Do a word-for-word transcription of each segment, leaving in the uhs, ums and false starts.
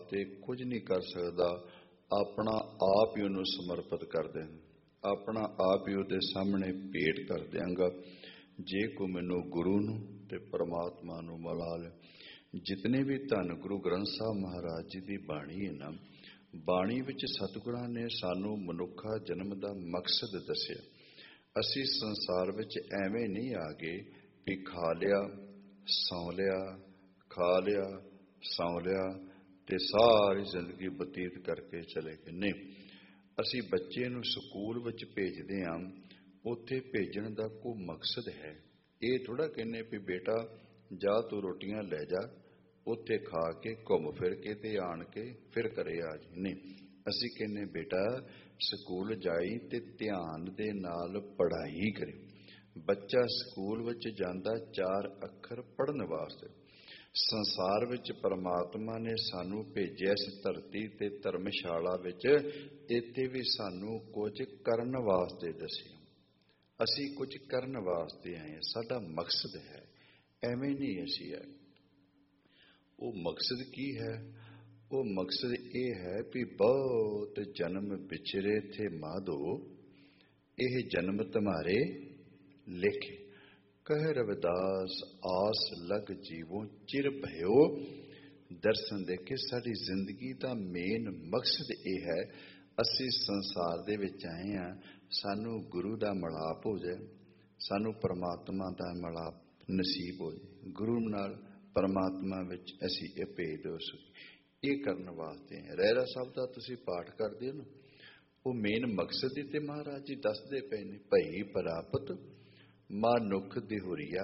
वास्ते कुछ नहीं कर सकता, अपना आप ही उन्होंने समर्पित कर दें, अपना आप ही उसके सामने भेंट कर देंगा। जे को मैनू गुरु नूं ते परमात्मा नूं मिला ले। जितने भी धन गुरु ग्रंथ साहब महाराज जी की बाणी है ना, बाणी विच सतगुरां ने सानू मनुखा जन्म का मकसद दसिया। असी संसार विच एवें नहीं आ गए भी खा लिया सौ लिया, खा लिया सौ लिया ते सारी जिंदगी बतीत करके चले गए। नहीं, असी बच्चे नूं स्कूल विच भेजदे हां, उत्थे भेजण दा कोई मकसद है। ये थोड़ा कहने भी बेटा जा तू रोटियां लै जा, उत्थे खा के घुम फिर के ते आण के फिर करे आ जी। नहीं, असी कहने बेटा स्कूल जाई ते ध्यान दे नाल पढ़ाई करे। बच्चा स्कूल विच जांदा चार अखर पढ़न वास्ते। संसार विच परमात्मा ने सानू भेजिया इस धरती ते धर्मशाला विच, इत्थे भी सानू कुछ करन वास्ते दसिया। असी कुछ करन वास्ते आए, साडा मकसद है, एवें नहीं असी आए। वो मकसद की है? वो मकसद ये है भी बहुत जन्म बिछरे थे माधो, यह जन्म तुम्हारे लेखे। कह रविदास आस लग जीवों चिर भयो। दर्शन देखे साडी जिंदगी का मेन मकसद ये है, असी संसार दे विच आए हैं, सानू गुरु का मिलाप हो जाए, सानू परमात्मा का मिलाप नसीब हो जाए, गुरु नाल परमात्मा विच असी ये भेद हो सके। ये करने वास्ते है। रहरा साहब का तुसीं पाठ करते हो ना, वो मेन मकसद ही तो महाराज जी दसदे पे ने। भई प्राप्त मानुख दिहुरिया,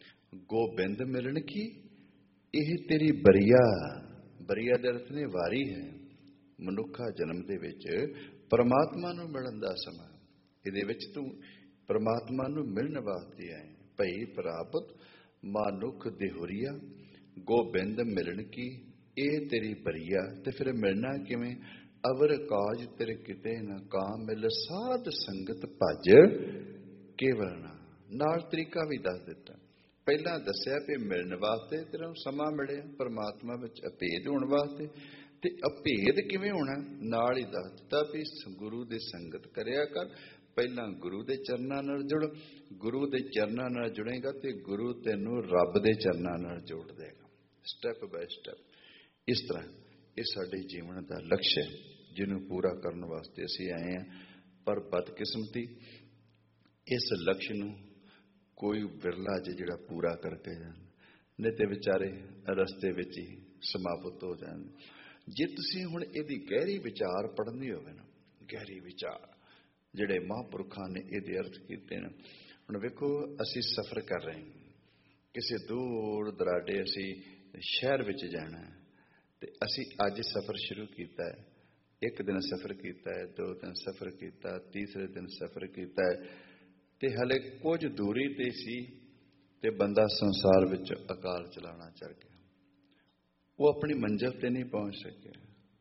गोबिंद मिलन की यह तेरी बरिया। बरिया दे अर्थ ने वारी है। मनुखा जन्म दे विच परमात्मा नूं मिलन दा समा, इहदे विच तू परमात्मा नूं मिलण वास्ते आए। भई प्राप्त मानुख दिहुरिया, गोबिंद मिलन की ਇਹ तेरी बरिया। तो फिर मिलना किवें? अवर काज तेरे किते न काम मिल, साध संगत भज केवल ना। नाल तरीका भी दस दिता। पहला दसिया भी मिलने वास्ते तेरा समा मिले परमात्मा विच अभेद होने वास्ते, ते अभेद किवें होना नाल ही दस दिता भी गुरु दे संगत करिया कर। पहला गुरु दे चरनां नाल जुड़, गुरु दे चरनां नाल जुड़ेगा तो गुरु तैनूं रब दे चरनां नाल जोड़ देगा, स्टैप बाय स्टैप। इस तरह ये साडे जीवन का लक्ष्य है, जिन्हों पूरा करने वास्ते असीं आए हैं। पर बदकिस्मती इस लक्ष्य नूं कोई विरला जे जिहड़ा पूरा करके जाए, नहीं तो बेचारे रस्ते विच ही समाप्त हो जाए। जे तुसीं हुण इहदी गहरी विचार पढ़नी होवे ना, गहरी विचार जिहड़े महापुरखां ने इहदे अर्थ कीते ने। हुण वेखो असीं सफ़र कर रहे हैं, किसी दूर दराडे असीं शहर विच जाना है, तो असी अज सफ़र शुरू किया है। एक दिन सफ़र किया है, दो दिन सफ़र किया, तीसरे दिन सफ़र किया है, तो हले कुछ दूरी ते सी ते बंदा संसार विच अकाल चलाना चढ़ गया। वो अपनी मंजिल ते नहीं पहुँच सके।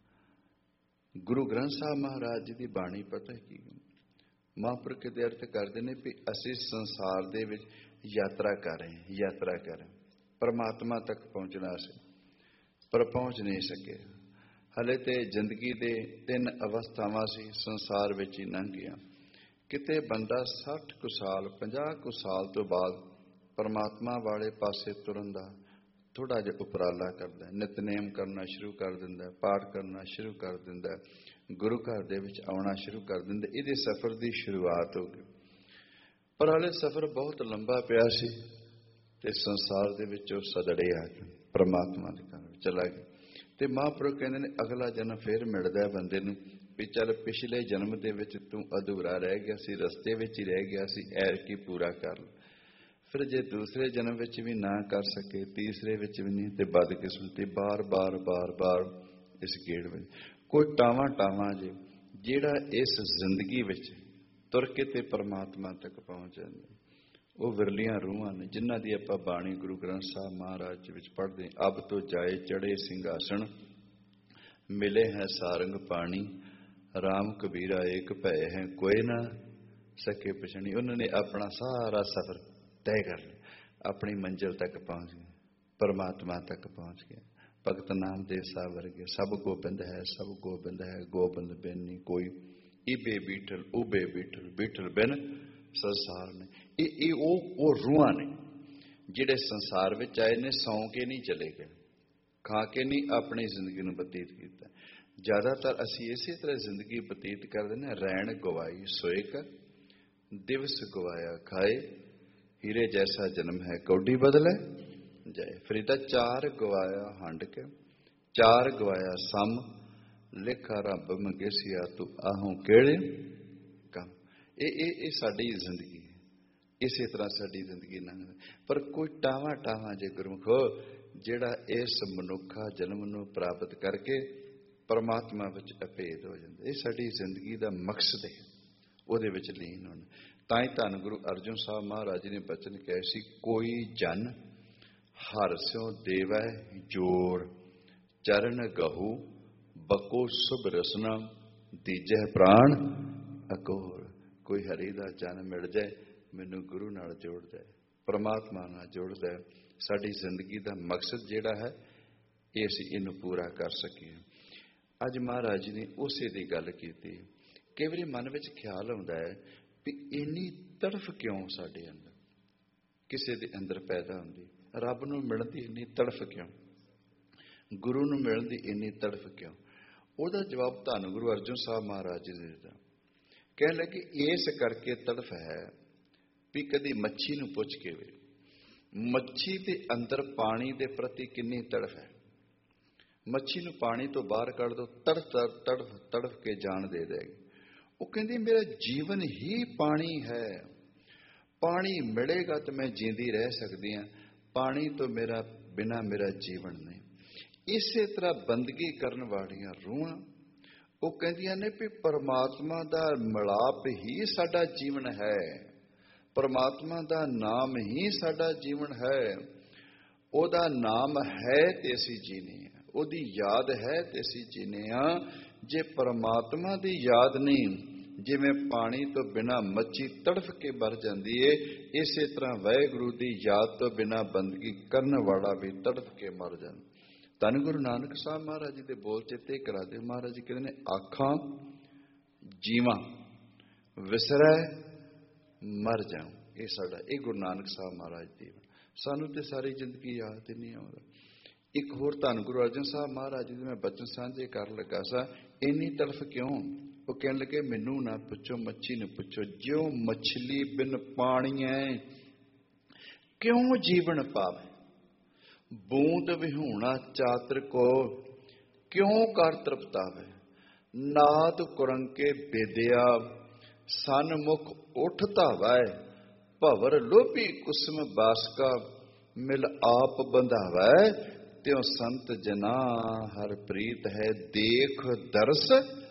गुरु ग्रंथ साहब महाराज जी की बाणी पता की महापुरख दे अर्थ करते हैं भी असी संसार दे विच यात्रा कर रहे हैं, यात्रा कर रहे हैं, परमात्मा तक पहुँचना से पर पहुँच नहीं सके। हले तो जिंदगी दे तीन अवस्थावां सी संसार विच ही लंघ गया। किते बंदा साठ कु साल पचास कु साल तो बाद परमात्मा वाले पासे तुरन दा थोड़ा जिहा उपराला करदा है, नितनेम करना शुरू कर दिंदा है, पाठ करना शुरू कर दिंदा है, गुरु घर दे विच आउणा शुरू कर दिंदा। इहदे सफ़र की शुरुआत हो गई। पर हले सफ़र बहुत लंबा पिया सी ते संसार दे विच ओह सदड़े आ गए, परमात्मा दे घर चला गया। ते महापुरुष कहंदे ने अगला जन्म फिर मिलदा है बंदे नूं भी चल पिछले जन्म दे विच तूं अधूरा रह गया सी, रस्ते विच ही रह गया सी, ऐरकी पूरा कर ले। फिर जे दूसरे जन्म विच भी ना कर सके, तीसरे विच भी नहीं, तो बदकिस्मती बार बार बार बार इस गेड़ में कोई टावां टावां जे जिहड़ा इस जिंदगी विच तुर के ते परमात्मा तक पहुँच जाए, वो विरलियां रूहां ने जिन्हां दी आपां बाणी गुरु ग्रंथ साहब महाराज विच पढ़दे। अब तो जाए चढ़े सिंघासन, मिले हैं सारंग पानी, राम कबीरा एक भय है कोई ना सके पछाणी। उन्होंने अपना सारा सफर तय कर लिया, अपनी मंजिल तक पहुँच गए, परमात्मा तक पहुँच गया। ਭਗਤ ਨਾਮਦੇਵ ਸਾਹਿਬ ਵਰਗੇ, ਸਭ ਗੋਬਿੰਦ ਹੈ, ਸਭ ਗੋਬਿੰਦ ਹੈ, ਗੋਬਿੰਦ ਬਿਨ ਨਹੀਂ ਕੋਈ, ਇਬੇ ਬੀਠਲ ਉਬੇ ਬੀਠਲ, ਬੀਠਲ ਬਿਨ ਸੰਸਾਰ ਨੇ। ਇਹ ਇਹ ਉਹ ਉਹ ਰੂਹਾਂ ਨੇ ਜਿਹੜੇ ਸੰਸਾਰ ਵਿੱਚ ਆਏ ਨੇ, ਸੌਂ ਕੇ ਨਹੀਂ ਚਲੇ ਗਏ, ਖਾ ਕੇ ਨਹੀਂ ਆਪਣੀ ਜ਼ਿੰਦਗੀ ਨੂੰ ਬਤੀਤ ਕੀਤਾ। ਜ਼ਿਆਦਾਤਰ ਅਸੀਂ ਇਸੇ ਤਰ੍ਹਾਂ ਜ਼ਿੰਦਗੀ ਬਤੀਤ ਕਰਦੇ ਨੇ, ਰੈਣ ਗਵਾਈ ਸੋਏ ਕਰ, ਦਿਵਸ ਗਵਾਇਆ ਖਾਏ, ਹੀਰੇ ਜੈਸਾ ਜਨਮ ਹੈ ਕੌਡੀ ਬਦਲੇ ਜਾਏ। ਫਰੀਦਾ ਚਾਰ ਗਵਾਇਆ ਹੰਡ ਕੇ, ਚਾਰ ਗਵਾਇਆ ਸਮ, ਲੇਖਾ ਰੱਬ ਮੰਗੇਸੀਆ ਤੂੰ ਆਹੋਂ ਕਿਹੜੇ ਕੰਮ। ਇਹ ਇਹ ਇਹ ਸਾਡੀ ਜ਼ਿੰਦਗੀ ਹੈ, ਇਸੇ ਤਰ੍ਹਾਂ ਸਾਡੀ ਜ਼ਿੰਦਗੀ ਲੰਘਦੀ। ਪਰ ਕੋਈ ਟਾਵਾਂ ਟਾਵਾਂ ਜੇ ਗੁਰਮੁਖ ਜਿਹੜਾ ਇਸ ਮਨੁੱਖਾ ਜਨਮ ਨੂੰ ਪ੍ਰਾਪਤ ਕਰਕੇ ਪਰਮਾਤਮਾ ਵਿੱਚ ਅਭੇਦ ਹੋ ਜਾਂਦਾ। ਇਹ ਸਾਡੀ ਜ਼ਿੰਦਗੀ ਦਾ ਮਕਸਦ ਹੈ, ਉਹਦੇ ਵਿੱਚ ਲੀਨ ਹੋਣਾ। ਤਾਂ ਹੀ ਧੰਨ ਗੁਰੂ ਅਰਜਨ ਸਾਹਿਬ ਮਹਾਰਾਜ ਜੀ ਨੇ ਬਚਨ ਕਹੇ ਸੀ, ਕੋਈ ਜਨ ਹਰਿ ਸਿਉ ਦੇਵੈ ਜੋਰ, ਚਰਨ ਗਹੂ ਬਕੋ ਸੁਭ ਰਸਨਾ, ਦੀਜੈ ਪ੍ਰਾਣ ਅਕੋਰ। ਕੋਈ ਹਰੀ ਦਾ ਜਨ ਮਿਲ ਜਾਏ, ਮੈਨੂੰ ਗੁਰੂ ਨਾਲ ਜੋੜਦਾ ਹੈ, ਪਰਮਾਤਮਾ ਨਾਲ ਜੋੜਦਾ ਹੈ। ਸਾਡੀ ਜ਼ਿੰਦਗੀ ਦਾ ਮਕਸਦ ਜਿਹੜਾ ਹੈ, ਇਹ ਅਸੀਂ ਇਹਨੂੰ ਪੂਰਾ ਕਰ ਸਕੀਏ। ਅੱਜ ਮਹਾਰਾਜ ਜੀ ਨੇ ਉਸੇ ਦੀ ਗੱਲ ਕੀਤੀ। ਕਈ ਵਾਰੀ ਮਨ ਵਿੱਚ ਖਿਆਲ ਆਉਂਦਾ ਹੈ ਵੀ ਇੰਨੀ ਤੜਫ ਕਿਉਂ ਸਾਡੇ ਅੰਦਰ, ਕਿਸੇ ਦੇ ਅੰਦਰ ਪੈਦਾ ਹੁੰਦੀ, ਰੱਬ ਨੂੰ ਮਿਲਣ ਦੀ ਇੰਨੀ ਤੜਫ ਕਿਉਂ, ਗੁਰੂ ਨੂੰ ਮਿਲਣ ਦੀ ਇੰਨੀ ਤੜਫ ਕਿਉਂ? ਉਹਦਾ ਜਵਾਬ ਧੰਨ ਗੁਰੂ ਅਰਜਨ ਸਾਹਿਬ ਮਹਾਰਾਜ ਜੀ ਨੇ ਦਿੱਤਾ। ਕਹਿ ਲੱਗੇ ਇਸ ਕਰਕੇ ਤੜਫ ਹੈ ਵੀ ਕਦੀ ਮੱਛੀ ਨੂੰ ਪੁੱਛ ਕੇ ਵੇ, ਮੱਛੀ ਦੇ ਅੰਦਰ ਪਾਣੀ ਦੇ ਪ੍ਰਤੀ ਕਿੰਨੀ ਤੜਫ ਹੈ। ਮੱਛੀ ਨੂੰ ਪਾਣੀ ਤੋਂ ਬਾਹਰ ਕੱਢ ਦੋ, ਤੜਫ ਤੜਫ ਤੜਫ ਕੇ ਜਾਨ ਦੇ ਦੇਗੀ। ਉਹ ਕਹਿੰਦੀ ਮੇਰਾ ਜੀਵਨ ਹੀ ਪਾਣੀ ਹੈ, ਪਾਣੀ ਮਿਲੇਗਾ ਤਾਂ ਮੈਂ ਜਿੰਦੀ ਰਹਿ ਸਕਦੀ ਹਾਂ, ਪਾਣੀ ਤੋਂ ਮੇਰਾ ਬਿਨਾਂ ਮੇਰਾ ਜੀਵਨ ਨਹੀਂ। ਇਸੇ ਤਰ੍ਹਾਂ ਬੰਦਗੀ ਕਰਨ ਵਾਲੀਆਂ ਰੂਹਾਂ ਉਹ ਕਹਿੰਦੀਆਂ ਨੇ ਵੀ ਪਰਮਾਤਮਾ ਦਾ ਮਿਲਾਪ ਹੀ ਸਾਡਾ ਜੀਵਨ ਹੈ, ਪਰਮਾਤਮਾ ਦਾ ਨਾਮ ਹੀ ਸਾਡਾ ਜੀਵਨ ਹੈ। ਉਹਦਾ ਨਾਮ ਹੈ ਤੇ ਅਸੀਂ ਜੀਨੇ ਹਾਂ, ਉਹਦੀ ਯਾਦ ਹੈ ਤੇ ਅਸੀਂ ਜੀਨੇ ਹਾਂ। ਜੇ ਪਰਮਾਤਮਾ ਦੀ ਯਾਦ ਨਹੀਂ, ਜਿਵੇਂ ਪਾਣੀ ਤੋਂ ਬਿਨਾਂ ਮੱਛੀ ਤੜਫ ਕੇ ਮਰ ਜਾਂਦੀ ਏ, ਇਸੇ ਤਰ੍ਹਾਂ ਵਾਹਿਗੁਰੂ ਦੀ ਯਾਦ ਤੋਂ ਬਿਨਾਂ ਬੰਦਗੀ ਕਰਨ ਵਾਲਾ ਵੀ ਤੜਫ ਕੇ ਮਰ ਜਾਂਦਾ। ਧੰਨ ਗੁਰੂ ਨਾਨਕ ਸਾਹਿਬ ਮਹਾਰਾਜ ਜੀ ਦੇ ਬੋਲ ਚੇਤੇ ਕਰਾ ਦਿਓ। ਮਹਾਰਾਜ ਜੀ ਕਹਿੰਦੇ ਨੇ, ਆਖਾਂ ਜੀਵਾਂ ਵਿਸਰੈ ਮਰ ਜਾਉ। ਇਹ ਸਾਡਾ, ਇਹ ਗੁਰੂ ਨਾਨਕ ਸਾਹਿਬ ਮਹਾਰਾਜ ਦੀ। ਸਾਨੂੰ ਤੇ ਸਾਰੀ ਜ਼ਿੰਦਗੀ ਯਾਦ ਹੀ ਨਹੀਂ ਆਉਂਦਾ। ਇੱਕ ਹੋਰ ਧੰਨ ਗੁਰੂ ਅਰਜਨ ਸਾਹਿਬ ਮਹਾਰਾਜ ਜੀ ਦੇ ਮੈਂ ਬਚਨ ਸਾਂਝੇ ਕਰਨ ਲੱਗਾ ਸਾਂ, ਇੰਨੀ ਤੜਫ ਕਿਉਂ? ਉਹ ਕਹਿਣ ਲੱਗੇ, ਮੈਨੂੰ ਨਾ ਪੁੱਛੋ, ਮੱਛੀ ਨੂੰ ਪੁੱਛੋ, ਜਿਉ ਮਛਲੀ ਬਿਨ ਪਾਣੀਐ ਕਿਉਂ ਜੀਵਨ ਪਾਵੇ, ਬੂੰਦ ਵਿਹੂਣਾ ਚਾਤਰ ਕੋ ਕਿਉਂ ਕਰ ਤ੍ਰਿਪਤਾਵੇ, ਨਾਦ ਕੁਰੰਕੇ ਬੇਦਿਆ ਸਨਮੁਖ ਉਠ ਧਾਵੈ, ਭਵਰ ਲੋਭੀ ਕੁਸਮ ਬਾਸਕਾ ਮਿਲ ਆਪ ਬੰਧਾਵੈ, ਤਿਉ ਸੰਤ ਜਨਾ ਹਰ ਪ੍ਰੀਤ ਹੈ ਦੇਖ ਦਰਸ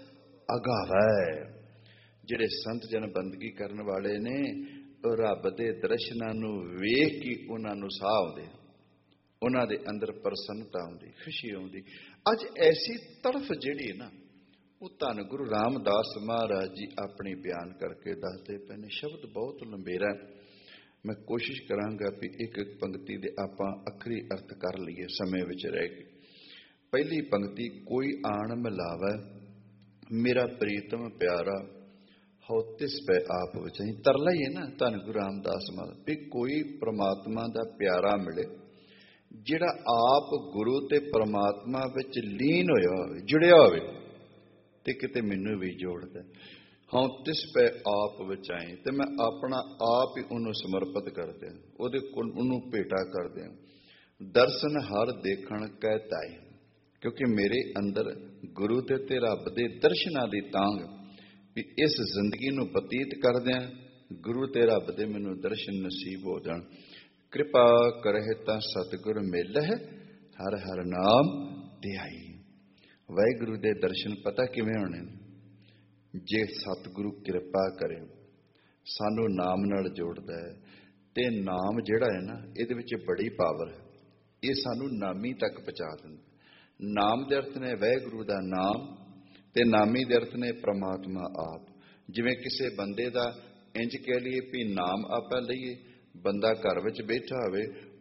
ਅਗਾਵੈ। ਜਿਹੜੇ ਸੰਤ ਜਨ ਬੰਦਗੀ ਕਰਨ ਵਾਲੇ ਨੇ, ਉਹ ਰੱਬ ਦੇ ਦਰਸ਼ਨਾਂ ਨੂੰ ਵੇਖ ਕੇ ਉਹਨਾਂ ਨੂੰ ਸਾਹ ਆਉਂਦੇ, ਉਹਨਾਂ ਦੇ ਅੰਦਰ ਪ੍ਰਸੰਨਤਾ ਆਉਂਦੀ, ਖੁਸ਼ੀ ਆਉਂਦੀ। ਅੱਜ ਐਸੀ ਤੜਫ ਜਿਹੜੀ ਨਾ, ਉਹ ਧੰਨ ਗੁਰੂ ਰਾਮਦਾਸ ਮਹਾਰਾਜ ਜੀ ਆਪਣੀ ਬਿਆਨ ਕਰਕੇ ਦੱਸਦੇ ਪਏ ਨੇ। ਸ਼ਬਦ ਬਹੁਤ ਲੰਬੇਰਾ, ਮੈਂ ਕੋਸ਼ਿਸ਼ ਕਰਾਂਗਾ ਵੀ ਇੱਕ ਇੱਕ ਪੰਕਤੀ ਦੇ ਆਪਾਂ ਅੱਖਰੀ ਅਰਥ ਕਰ ਲਈਏ ਸਮੇਂ ਵਿੱਚ ਰਹਿ ਕੇ। ਪਹਿਲੀ ਪੰਕਤੀ, ਕੋਈ ਆਣ ਮਿਲਾਵੈ ਮੇਰਾ ਪ੍ਰੀਤਮ ਪਿਆਰਾ, ਹੋ ਤਿਸ ਪੈ ਆਪ ਵਚਾਈ। ਤਰਲਾ ਹੀ ਹੈ ਨਾ ਧੰਨ ਗੁਰੂ ਰਾਮਦਾਸ ਮਹਾਰਾਜ ਵੀ ਕੋਈ ਪ੍ਰਮਾਤਮਾ ਦਾ ਪਿਆਰਾ ਮਿਲੇ, ਜਿਹੜਾ ਆਪ ਗੁਰੂ ਤੇ ਪ੍ਰਮਾਤਮਾ ਵਿੱਚ ਲੀਨ ਹੋਇਆ ਹੋਵੇ, ਜੁੜਿਆ ਹੋਵੇ, ਤੇ ਕਿਤੇ ਮੈਨੂੰ ਵੀ ਜੋੜਦਾ। ਹਾਂ ਤਿਸ ਪੈ ਆਪ ਵਚਾਈ, ਤੇ ਮੈਂ ਆਪਣਾ ਆਪ ਹੀ ਉਹਨੂੰ ਸਮਰਪਿਤ ਕਰ ਦਿਆਂ, ਉਹਦੇ ਕੋਲ ਉਹਨੂੰ ਭੇਟਾ ਕਰ ਦਿਆਂ। ਦਰਸ਼ਨ ਹਰ ਦੇਖਣ ਕਹਿ ਤਾਈ, ਕਿਉਂਕਿ ਮੇਰੇ ਅੰਦਰ ਗੁਰੂ ਦੇ ਤੇ ਰੱਬ ਦੇ ਦਰਸ਼ਨਾਂ ਦੀ ਤਾਂਘ ਵੀ ਇਸ ਜ਼ਿੰਦਗੀ ਨੂੰ ਬਤੀਤ ਕਰਦਿਆਂ ਗੁਰੂ ਤੇ ਰੱਬ ਦੇ ਮੈਨੂੰ ਦਰਸ਼ਨ ਨਸੀਬ ਹੋ ਜਾਣ। ਕਿਰਪਾ ਕਰਹਿ ਤਾਂ ਸਤਿਗੁਰ ਮਿਲਹਿ, ਹਰ ਹਰ ਨਾਮ ਧਿਆਈ। ਵਾਹਿਗੁਰੂ ਦੇ ਦਰਸ਼ਨ ਪਤਾ ਕਿਵੇਂ ਹੋਣੇ? ਜੇ ਸਤਿਗੁਰੂ ਕਿਰਪਾ ਕਰੇ, ਸਾਨੂੰ ਨਾਮ ਨਾਲ ਜੋੜਦਾ ਹੈ, ਤੇ ਨਾਮ ਜਿਹੜਾ ਹੈ ਨਾ, ਇਹਦੇ ਵਿੱਚ ਬੜੀ ਪਾਵਰ ਹੈ। ਇਹ ਸਾਨੂੰ ਨਾਮੀ ਤੱਕ ਪਹੁੰਚਾ ਦਿੰਦਾ। ਨਾਮ ਦੇ ਅਰਥ ਨੇ ਵਾਹਿਗੁਰੂ ਦਾ ਨਾਮ, ਤੇ ਨਾਮੀ ਦੇ ਅਰਥ ਨੇ ਪ੍ਰਮਾਤਮਾ ਆਪ। ਜਿਵੇਂ ਕਿਸੇ ਬੰਦੇ ਦਾ ਇੰਜ ਕਹਿ ਲਈਏ ਵੀ ਨਾਮ ਆਪਾਂ ਲਈਏ, ਬੰਦਾ ਘਰ ਵਿੱਚ ਬੈਠਾ ਹੋਵੇ,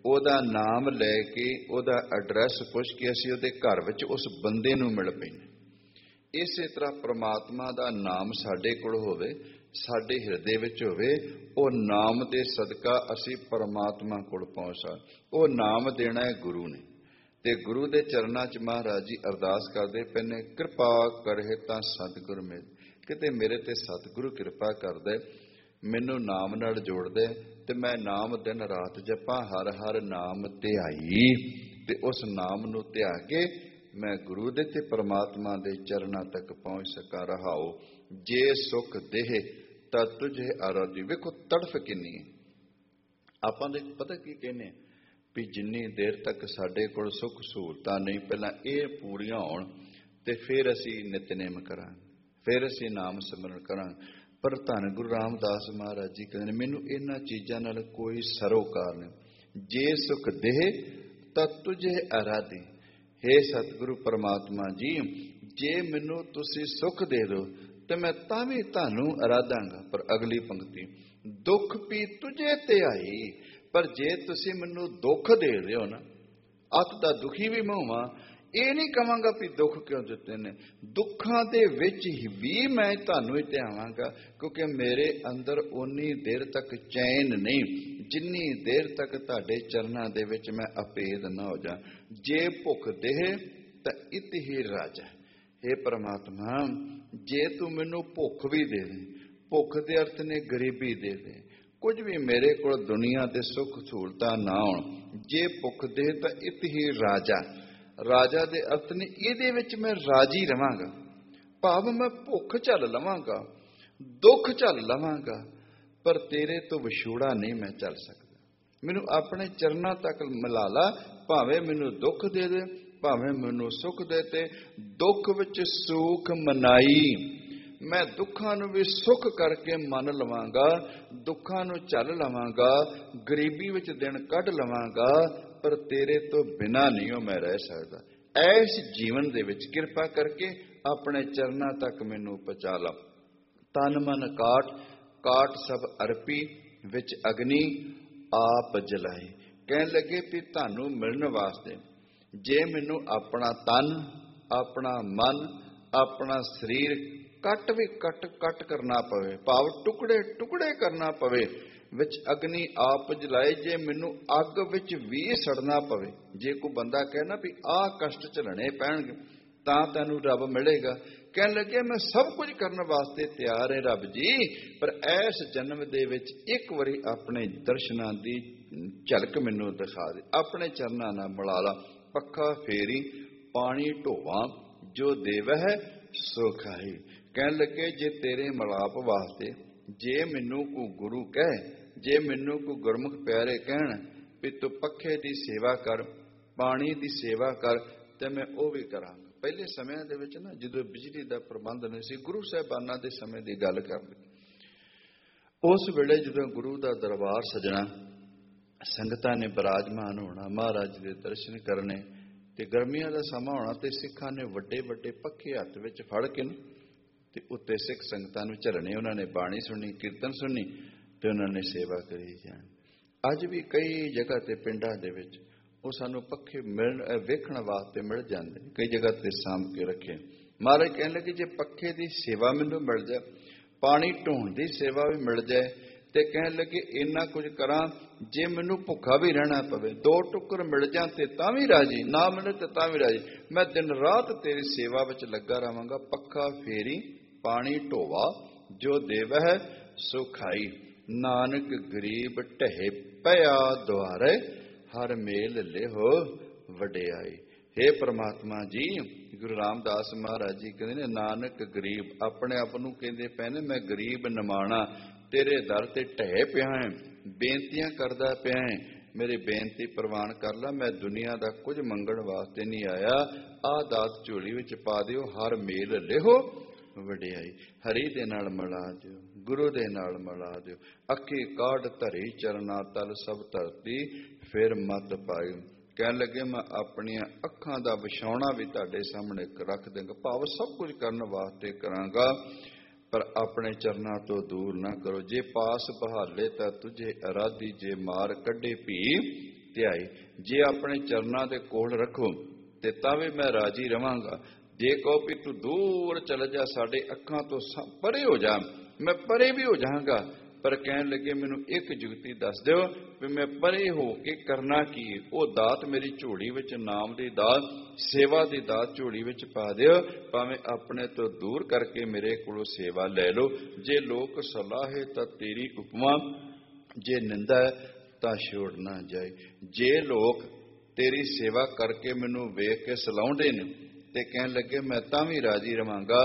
ਉਹਦਾ ਨਾਮ ਲੈ ਕੇ, ਉਹਦਾ ਐਡਰੈਸ ਪੁੱਛ ਕੇ ਅਸੀਂ ਉਹਦੇ ਘਰ ਵਿੱਚ ਉਸ ਬੰਦੇ ਨੂੰ ਮਿਲ ਪੈਂਦੇ। ਇਸੇ ਤਰ੍ਹਾਂ ਪ੍ਰਮਾਤਮਾ ਦਾ ਨਾਮ ਸਾਡੇ ਕੋਲ ਹੋਵੇ, ਸਾਡੇ ਹਿਰਦੇ ਵਿੱਚ ਹੋਵੇ, ਉਹ ਨਾਮ ਦੇ ਸਦਕਾ ਅਸੀਂ ਪਰਮਾਤਮਾ ਕੋਲ ਪਹੁੰਚ ਸਕਦੇ। ਉਹ ਨਾਮ ਦੇਣਾ ਹੈ ਗੁਰੂ ਨੇ, ਤੇ ਗੁਰੂ ਦੇ ਚਰਨਾਂ 'ਚ ਮਹਾਰਾਜ ਜੀ ਅਰਦਾਸ ਕਰਦੇ ਪਏ ਨੇ, ਕਿਰਪਾ ਕਰੇ ਤਾਂ ਸਤਿਗੁਰ ਮਿਲ। ਕਿਤੇ ਮੇਰੇ ਤੇ ਸਤਿਗੁਰੂ ਕਿਰਪਾ ਕਰਦੇ, ਮੈਨੂੰ ਨਾਮ ਨਾਲ ਜੋੜਦੇ, ਤੇ ਮੈਂ ਨਾਮ ਦਿਨ ਰਾਤ ਜਪਾਂ, ਹਰ ਹਰ ਨਾਮ ਧਿਆਈ, ਤੇ ਉਸ ਨਾਮ ਨੂੰ ਧਿਆ ਕੇ ਮੈਂ ਗੁਰੂ ਦੇ ਤੇ ਪਰਮਾਤਮਾ ਦੇ ਚਰਨਾਂ ਤੱਕ ਪਹੁੰਚ ਸਕਾਂ। ਰਹਾਓ ਜੇ ਸੁਖ ਦੇਹ ਤਾਂ ਤੁਝੇ ਆਰਾਧੀ। ਵੇਖੋ ਤੜਫ ਕਿੰਨੀ ਹੈ। ਆਪਾਂ ਦੇ ਪਤਾ ਕੀ ਕਹਿੰਦੇ ਵੀ ਜਿੰਨੀ ਦੇਰ ਤੱਕ ਸਾਡੇ ਕੋਲ ਸੁੱਖ ਸਹੂਲਤਾਂ ਨਹੀਂ, ਪਹਿਲਾਂ ਇਹ ਪੂਰੀਆਂ ਹੋਣ ਤੇ ਫਿਰ ਅਸੀਂ ਨਿਤਨੇਮ ਕਰਾਂਗੇ, ਫਿਰ ਅਸੀਂ ਨਾਮ ਸਿਮਰਨ ਕਰਾਂਗੇ। ਪਰ ਧੰਨ ਗੁਰੂ ਰਾਮਦਾਸ ਮਹਾਰਾਜ ਜੀ ਕਹਿੰਦੇ ਨੇ, ਮੈਨੂੰ ਇਹਨਾਂ ਚੀਜ਼ਾਂ ਨਾਲ ਕੋਈ ਸਰੋਕਾਰ ਨਹੀਂ। ਜੇ ਸੁਖ ਦੇਹ ਤਾਂ ਤੁਝੇ ਆਰਾਧੀ। ਹੇ ਸਤਿਗੁਰੂ ਪਰਮਾਤਮਾ ਜੀ, ਜੇ ਮੈਨੂੰ ਤੁਸੀਂ ਸੁੱਖ ਦੇ ਦਿਓ ਤੇ ਮੈਂ ਤਾਂ ਵੀ ਤੁਹਾਨੂੰ ਆਰਾਧਾਂਗਾ। ਪਰ ਅਗਲੀ ਪੰਕਤੀ, ਦੁੱਖ ਵੀ ਤੁਝੇ ਤੇ ਆਈ। ਪਰ ਜੇ ਤੁਸੀਂ ਮੈਨੂੰ ਦੁੱਖ ਦੇ ਦਿਓ ਨਾ, ਅੱਤ ਦਾ ਦੁਖੀ ਵੀ ਮੈਂ ਹੋਵਾਂ, ਇਹ ਨਹੀਂ ਕਹਾਂਗਾ ਵੀ ਦੁੱਖ ਕਿਉਂ ਦਿੱਤੇ ਨੇ, ਦੁੱਖਾਂ ਦੇ ਵਿੱਚ ਵੀ ਮੈਂ ਤੁਹਾਨੂੰ ਹੀ ਧਿਆਵਾਂਗਾ, ਕਿਉਂਕਿ ਮੇਰੇ ਅੰਦਰ ਉਨੀ ਦੇਰ ਤੱਕ ਚੈਨ ਨਹੀਂ ਜਿੰਨੀ ਦੇਰ ਤੱਕ ਤੁਹਾਡੇ ਚਰਨਾਂ ਦੇ ਵਿੱਚ ਮੈਂ ਅਪੇਦ ਨਾ ਹੋ ਜਾ। ਜੇ ਭੁੱਖ ਦੇਹ ਤਾਂ ਇਤ ਹੀ ਰਾਜਾ। हे परमात्मा, ਜੇ ਤੂੰ ਮੈਨੂੰ ਭੁੱਖ ਵੀ ਦੇ ਦੇ, ਭੁੱਖ ਦੇ ਅਰਥ ਨੇ ਗਰੀਬੀ ਦੇ ਦੇ, ਕੁਝ ਵੀ ਮੇਰੇ ਕੋਲ ਦੁਨੀਆ ਦੇ ਸੁੱਖ ਸਹੂਲਤਾਂ ਨਾ ਹੋਣ, ਜੇ ਭੁੱਖ ਦੇ ਤਾਂ ਇਤ ਹੀ ਰਾਜਾ। ਰਾਜਾ ਦੇ ਅਰਥ ਨੇ ਇਹਦੇ ਵਿੱਚ ਮੈਂ ਰਾਜੀ ਰਵਾਂਗਾ, ਭਾਵ ਮੈਂ ਭੁੱਖ ਝੱਲ ਲਵਾਂਗਾ, ਦੁੱਖ ਝੱਲ ਲਵਾਂਗਾ, ਪਰ ਤੇਰੇ ਤੋਂ ਵਿਛੋੜਾ ਨਹੀਂ ਮੈਂ ਚੱਲ ਸਕਦਾ। ਮੈਨੂੰ ਆਪਣੇ ਚਰਨਾਂ ਤੱਕ ਮਿਲਾ ਲਾ, ਭਾਵੇਂ ਮੈਨੂੰ ਦੁੱਖ ਦੇ ਦੇ, ਭਾਵੇਂ ਮੈਨੂੰ ਸੁੱਖ ਦੇ, ਤੇ ਦੁੱਖ ਵਿੱਚ ਸੁਖ ਮਨਾਈ। ਮੈਂ ਦੁੱਖਾਂ ਨੂੰ ਵੀ ਸੁੱਖ ਕਰਕੇ ਮੰਨ ਲਵਾਂਗਾ, ਦੁੱਖਾਂ ਨੂੰ ਝੱਲ ਲਵਾਂਗਾ, ਗਰੀਬੀ ਵਿੱਚ ਦਿਨ ਕੱਢ ਲਵਾਂਗਾ, ਪਰ ਤੇਰੇ ਤੋਂ ਬਿਨਾਂ ਨਹੀਂ ਉਹ ਮੈਂ ਰਹਿ ਸਕਦਾ। ਐਸ ਜੀਵਨ ਦੇ ਵਿੱਚ ਕਿਰਪਾ ਕਰਕੇ ਆਪਣੇ ਚਰਨਾਂ ਤੱਕ ਮੈਨੂੰ ਪਹੁੰਚਾ ਲਾ। ਤਨ ਮਨ ਕਾਟ ਕਾਟ ਸਭ ਅਰਪੀ, ਵਿੱਚ ਅਗਨੀ ਆਪ ਜਲਾਈ। ਕਹਿਣ ਲੱਗੇ ਵੀ ਤੁਹਾਨੂੰ ਮਿਲਣ ਵਾਸਤੇ ਜੇ ਮੈਨੂੰ ਆਪਣਾ ਤਨ, ਆਪਣਾ ਮਨ, ਆਪਣਾ ਸਰੀਰ ਕੱਟ ਵੀ ਕੱਟ ਕੱਟ ਕਰਨਾ ਪਵੇ, ਭਾਵ ਟੁਕੜੇ ਟੁਕੜੇ ਕਰਨਾ ਪਵੇ, ਵਿੱਚ ਅਗਨੀ ਆਪ ਜਲਾਏ, ਜੇ ਮੈਨੂੰ ਅੱਗ ਵਿੱਚ ਵੀ ਸੜਨਾ ਪਵੇ। ਜੇ ਕੋਈ ਬੰਦਾ ਕਹੇ ਨਾ ਵੀ ਆਹ ਕਸ਼ਟ ਝੱਲਣੇ ਪੈਣਗੇ ਤਾਂ ਤੈਨੂੰ ਰੱਬ ਮਿਲੇਗਾ, ਕਹਿਣ ਲੱਗੇ ਮੈਂ ਸਭ ਕੁਝ ਕਰਨ ਵਾਸਤੇ ਤਿਆਰ ਹੈ ਰੱਬ ਜੀ, ਪਰ ਇਸ ਜਨਮ ਦੇ ਵਿੱਚ ਇੱਕ ਵਾਰੀ ਆਪਣੇ ਦਰਸ਼ਨਾਂ ਦੀ ਝਲਕ ਮੈਨੂੰ ਦਿਖਾ ਦੇ, ਆਪਣੇ ਚਰਨਾਂ ਨਾਲ ਮਿਲਾ ਲਾ। ਪੱਖਾ ਫੇਰੀ ਪਾਣੀ ਢੋਵਾਂ, ਜੋ ਦੇਵਹਿ ਸੋ ਖਾਈ। ਕਹਿਣ ਲੱਗੇ ਜੇ ਤੇਰੇ ਮਿਲਾਪ ਵਾਸਤੇ ਜੇ ਮੈਨੂੰ ਕੋਈ ਗੁਰੂ ਕਹੇ, ਜੇ ਮੈਨੂੰ ਕੋਈ ਗੁਰਮੁਖ ਪਿਆਰੇ ਕਹਿਣ ਵੀ ਤੂੰ ਪੱਖੇ ਦੀ ਸੇਵਾ ਕਰ, ਪਾਣੀ ਦੀ ਸੇਵਾ ਕਰ, ਤੇ ਮੈਂ ਉਹ ਵੀ ਕਰਾਂਗਾ। ਪਹਿਲੇ ਸਮਿਆਂ ਦੇ ਵਿੱਚ ਨਾ ਜਦੋਂ ਬਿਜਲੀ ਦਾ ਪ੍ਰਬੰਧ ਨਹੀਂ ਸੀ, ਗੁਰੂ ਸਾਹਿਬਾਨਾਂ ਦੇ ਸਮੇਂ ਦੀ ਗੱਲ ਕਰਦੇ, ਉਸ ਵੇਲੇ ਜਦੋਂ ਗੁਰੂ ਦਾ ਦਰਬਾਰ ਸਜਣਾ, ਸੰਗਤਾਂ ਨੇ ਬਿਰਾਜਮਾਨ ਹੋਣਾ, ਮਹਾਰਾਜ ਦੇ ਦਰਸ਼ਨ ਕਰਨੇ, ਤੇ ਗਰਮੀਆਂ ਦਾ ਸਮਾਂ ਹੋਣਾ, ਤੇ ਸਿੱਖਾਂ ਨੇ ਵੱਡੇ ਵੱਡੇ ਪੱਖੇ ਹੱਥ ਵਿੱਚ ਫੜ ਕੇ ਤੇ ਉੱਤੇ ਸਿੱਖ ਸੰਗਤਾਂ ਨੂੰ ਝੱਲਣੇ। ਉਹਨਾਂ ਨੇ ਬਾਣੀ ਸੁਣਨੀ, ਕੀਰਤਨ ਸੁਣਨੀ, ਤੇ ਉਹਨਾਂ ਨੇ ਸੇਵਾ ਕਰੀ ਜਾਣ। ਅੱਜ ਵੀ ਕਈ ਜਗ੍ਹਾ ਤੇ ਪਿੰਡਾਂ ਦੇ ਵਿੱਚ ਉਹ ਸਾਨੂੰ ਪੱਖੇ ਮਿਲਣ ਵੇਖਣ ਵਾਸਤੇ ਮਿਲ ਜਾਂਦੇ, ਕਈ ਜਗ੍ਹਾ ਤੇ ਸਾਂਭ ਕੇ ਰੱਖੇ। ਮਹਾਰਾਜ ਕਹਿਣ ਲੱਗੇ ਜੇ ਪੱਖੇ ਦੀ ਸੇਵਾ ਮੈਨੂੰ ਮਿਲ ਜਾਏ, ਪਾਣੀ ਢੋਣ ਦੀ ਸੇਵਾ ਵੀ ਮਿਲ ਜਾਏ, ਤੇ ਕਹਿਣ ਲੱਗੇ ਇੰਨਾ ਕੁਝ ਕਰਾਂ, ਜੇ ਮੈਨੂੰ ਭੁੱਖਾ ਵੀ ਰਹਿਣਾ ਪਵੇ, ਦੋ ਟੁੱਕਰ ਮਿਲ ਜਾਣ ਤੇ ਤਾਂ ਵੀ ਰਾਜੀ, ਨਾ ਮਿਲੇ ਤੇ ਤਾਂ ਵੀ ਰਾਜੀ, ਮੈਂ ਦਿਨ ਰਾਤ ਤੇਰੀ ਸੇਵਾ ਵਿੱਚ ਲੱਗਾ ਰਹਾਂਗਾ। ਪੱਖਾ ਫੇਰੀ ਪਾਣੀ ਢੋਵਾ, ਜੋ ਦੇਵਹਿ ਸੋ ਖਾਈ। ਨਾਨਕ ਗਰੀਬ ਢਹਿ ਪਿਆ ਦੁਆਰੇ, ਹਰ ਮੇਲ ਲਿਹੋ ਵਡਿਆਈ। हे ਪ੍ਰਮਾਤਮਾ ਜੀ, ਗੁਰੂ ਰਾਮਦਾਸ ਮਹਾਰਾਜ ਜੀ ਕਹਿੰਦੇ ਨੇ ਨਾਨਕ ਗਰੀਬ, ਆਪਣੇ ਆਪ ਨੂੰ ਕਹਿੰਦੇ ਪਏ ਨੇ ਮੈਂ ਗਰੀਬ ਨਿਮਾਣਾ, ਤੇਰੇ ਦਰ ਤੇ ਢਹਿ ਪਿਆ ਹੈ, ਬੇਨਤੀਆਂ ਕਰਦਾ ਪਿਆ ਹੈ, ਮੇਰੀ ਬੇਨਤੀ ਪ੍ਰਵਾਨ ਕਰ ਲਾ। ਮੈਂ ਦੁਨੀਆ ਦਾ ਕੁਝ ਮੰਗਣ ਵਾਸਤੇ ਨਹੀਂ ਆਇਆ, ਆਹ ਦਾਤ ਝੋਲੀ ਵਿੱਚ ਪਾ ਦਿਓ, ਹਰ ਮੇਲ ਲਿਹੋ ਵਡਿਆਈ। ਹਰੀ ਦੇ ਨਾਲ ਮਿਲਾ ਦਿਓ, ਗੁਰੂ ਦੇ ਨਾਲ ਮਿਲਾ ਦਿਓ। ਅੱਖੀ ਕਾਢ ਧਰੀ ਚਰਨਾ ਤਲ, ਸਭ ਧਰਤੀ ਫਿਰ ਮਤ ਪਾਈ। ਕਹਿਣ ਲੱਗੇ ਮੈਂ ਆਪਣੀਆਂ ਅੱਖਾਂ ਦਾ ਵਿਛਾਉਣਾ ਵੀ ਤੁਹਾਡੇ ਸਾਹਮਣੇ ਰੱਖ ਦੇਵਾਂਗਾ, ਭਾਵ ਸਭ ਕੁਝ ਕਰਨ ਵਾਸਤੇ ਕਰਾਂਗਾ, ਪਰ ਆਪਣੇ ਚਰਨਾਂ ਤੋਂ ਦੂਰ ਨਾ ਕਰੋ। ਜੇ ਪਾਸ ਬਹਾਲੇ ਤਾਂ ਤੁਝੇ ਅਰਾਧੀ, ਜੇ ਮਾਰ ਕੱਢੇ ਭੀ ਧਿਆਈ। ਜੇ ਆਪਣੇ ਚਰਨਾਂ ਦੇ ਕੋਲ ਰੱਖੋ ਤੇ ਤਾਂ ਵੀ ਮੈਂ ਰਾਜੀ ਰਵਾਂਗਾ। ਜੇ ਕਹੋ ਵੀ ਤੂੰ ਦੂਰ ਚਲ ਜਾ, ਸਾਡੇ ਅੱਖਾਂ ਤੋਂ ਪਰੇ ਹੋ ਜਾ, ਮੈਂ ਪਰੇ ਵੀ ਹੋ ਜਾਵਾਂਗਾ। ਪਰ ਕਹਿਣ ਲੱਗੇ ਮੈਨੂੰ ਇੱਕ ਜੁਗਤੀ ਦੱਸ ਦਿਓ ਵੀ ਮੈਂ ਪਰੇ ਹੋ ਕੇ ਕਰਨਾ ਕੀ ਹੈ। ਉਹ ਦਾਤ ਮੇਰੀ ਝੋਲੀ ਵਿੱਚ, ਨਾਮ ਦੀ ਦਾਤ, ਸੇਵਾ ਦੀ ਦਾਤ ਝੋਲੀ ਵਿੱਚ ਪਾ ਦਿਓ। ਭਾਵੇਂ ਆਪਣੇ ਤੋਂ ਦੂਰ ਕਰਕੇ ਮੇਰੇ ਕੋਲੋਂ ਸੇਵਾ ਲੈ ਲਓ। ਜੇ ਲੋਕ ਸਲਾਹੇ ਤਾਂ ਤੇਰੀ ਉਪਮਾ, ਜੇ ਨਿੰਦਾ ਤਾਂ ਛੋੜ ਨਾ ਜਾਏ। ਜੇ ਲੋਕ ਤੇਰੀ ਸੇਵਾ ਕਰਕੇ ਮੈਨੂੰ ਵੇਖ ਕੇ ਸਲਾਹੁੰਦੇ ਨੇ ਤੇ ਕਹਿਣ ਲੱਗੇ ਮੈਂ ਤਾਂ ਵੀ ਰਾਜੀ ਰਵਾਂਗਾ।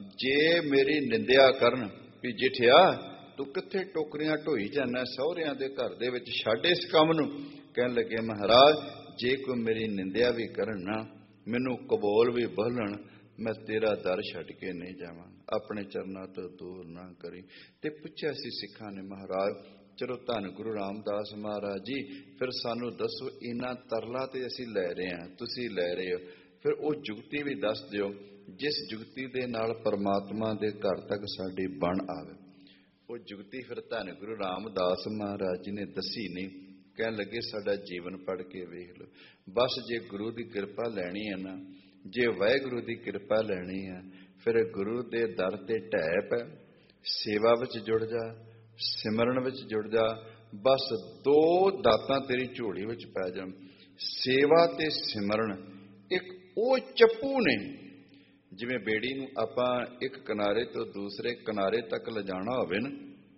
ਜੇ ਮੇਰੀ ਨਿੰਦਿਆ ਕਰਨ ਵੀ ਜਿਠਿਆ ਤੂੰ ਕਿੱਥੇ ਟੋਕਰੀਆਂ ਢੋਈ ਜਾਂਦਾ ਸਹੁਰਿਆਂ ਦੇ ਘਰ ਦੇ ਵਿੱਚ, ਛੱਡ ਇਸ ਕੰਮ ਨੂੰ। ਕਹਿਣ ਲੱਗੇ ਮਹਾਰਾਜ ਜੇ ਕੋਈ ਮੇਰੀ ਨਿੰਦਿਆ ਵੀ ਕਰਨ ਨਾ, ਮੈਨੂੰ ਕਬੋਲ ਵੀ ਬੋਲਣ, ਮੈਂ ਤੇਰਾ ਦਰ ਛੱਡ ਕੇ ਨਹੀਂ ਜਾਵਾਂ। ਆਪਣੇ ਚਰਨਾਂ ਤੋਂ ਦੂਰ ਨਾ ਕਰੀ। ਤੇ ਪੁੱਛਿਆ ਸੀ ਸਿੱਖਾਂ ਨੇ ਮਹਾਰਾਜ ਚਲੋ ਧੰਨ ਗੁਰੂ ਰਾਮਦਾਸ ਮਹਾਰਾਜ ਜੀ, ਫਿਰ ਸਾਨੂੰ ਦੱਸੋ ਇਹਨਾਂ ਤਰਲਾ ਤੇ ਅਸੀਂ ਲੈ ਰਹੇ ਹਾਂ, ਤੁਸੀਂ ਲੈ ਰਹੇ ਹੋ, ਫਿਰ ਉਹ ਜੁਗਤੀ ਵੀ ਦੱਸ ਦਿਓ ਜਿਸ ਜੁਗਤੀ ਦੇ ਨਾਲ ਪਰਮਾਤਮਾ ਦੇ ਘਰ ਤੱਕ ਸਾਡੀ ਬਣ ਆਵੇ। ਉਹ ਜੁਗਤੀ ਫਿਰ ਧੰਨ ਗੁਰੂ ਰਾਮਦਾਸ ਮਹਾਰਾਜ ਜੀ ਨੇ ਦੱਸੀ ਨਹੀਂ। ਕਹਿਣ ਲੱਗੇ ਸਾਡਾ ਜੀਵਨ ਪੜ੍ਹ ਕੇ ਵੇਖ ਲਓ। ਬਸ ਜੇ ਗੁਰੂ ਦੀ ਕਿਰਪਾ ਲੈਣੀ ਹੈ ਨਾ, ਜੇ ਵਾਹਿਗੁਰੂ ਦੀ ਕਿਰਪਾ ਲੈਣੀ ਹੈ, ਫਿਰ ਗੁਰੂ ਦੇ ਦਰ ਤੇ ਢਹਿ ਪੈ, ਸੇਵਾ ਵਿੱਚ ਜੁੜ ਜਾ, ਸਿਮਰਨ ਵਿੱਚ ਜੁੜ ਜਾ। ਬਸ ਦੋ ਦਾਤਾਂ ਤੇਰੀ ਝੋਲੀ ਵਿੱਚ ਪੈ ਜਾਣ, ਸੇਵਾ ਤੇ ਸਿਮਰਨ। ਇੱਕ ਉਹ ਚੱਪੂ ਨੇ, ਜਿਵੇਂ ਬੇੜੀ ਨੂੰ ਆਪਾਂ ਇੱਕ ਕਿਨਾਰੇ ਤੋਂ ਦੂਸਰੇ ਕਿਨਾਰੇ ਤੱਕ ਲਿਜਾਣਾ ਹੋਵੇ ਨਾ,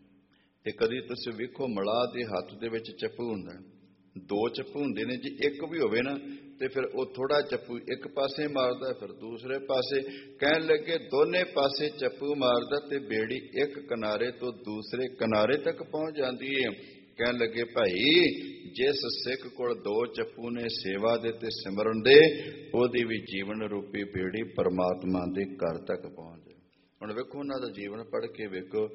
ਤੇ ਕਦੀ ਤੁਸੀਂ ਵੇਖੋ ਮਲਾਹ ਦੇ ਹੱਥ ਦੇ ਵਿੱਚ ਚੱਪੂ ਹੁੰਦਾ, ਦੋ ਚੱਪੂ ਹੁੰਦੇ ਨੇ। ਜੇ ਇੱਕ ਵੀ ਹੋਵੇ ਨਾ ਤੇ ਫਿਰ ਉਹ ਥੋੜਾ ਚੱਪੂ ਇੱਕ ਪਾਸੇ ਮਾਰਦਾ, ਫਿਰ ਦੂਸਰੇ ਪਾਸੇ। ਕਹਿਣ ਲੱਗੇ ਦੋਨੇ ਪਾਸੇ ਚੱਪੂ ਮਾਰਦਾ ਤੇ ਬੇੜੀ ਇੱਕ ਕਿਨਾਰੇ ਤੋਂ ਦੂਸਰੇ ਕਿਨਾਰੇ ਤੱਕ ਪਹੁੰਚ ਜਾਂਦੀ ਹੈ। ਕਹਿਣ ਲੱਗੇ ਭਾਈ ਜਿਸ ਸਿੱਖ ਕੋਲ ਦੋ ਚੱਪੂ ਨੇ ਸੇਵਾ ਦੇ ਤੇ ਸਿਮਰਨ ਦੇ, ਉਹਦੀ ਵੀ ਜੀਵਨ ਰੂਪੀ ਬੇੜੀ ਪਰਮਾਤਮਾ ਦੇ ਘਰ ਤੱਕ ਪਹੁੰਚ ਜਾਏ। ਹੁਣ ਵੇਖੋ ਉਹਨਾਂ ਦਾ ਜੀਵਨ ਪੜ੍ਹ ਕੇ ਵੇਖੋ,